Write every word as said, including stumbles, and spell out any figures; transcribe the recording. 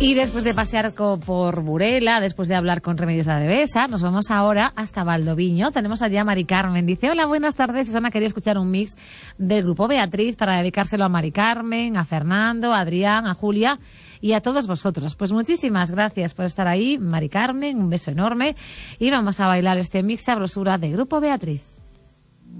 Y después de pasear co- por Burela, después de hablar con Remedios Adevesa, nos vamos ahora hasta Valdoviño. Tenemos allá a Mari Carmen. Dice, hola, buenas tardes. Susana quería escuchar un mix del grupo Beatriz para dedicárselo a Mari Carmen, a Fernando, a Adrián, a Julia y a todos vosotros. Pues muchísimas gracias por estar ahí, Mari Carmen. Un beso enorme. Y vamos a bailar este mix sabrosura de grupo Beatriz.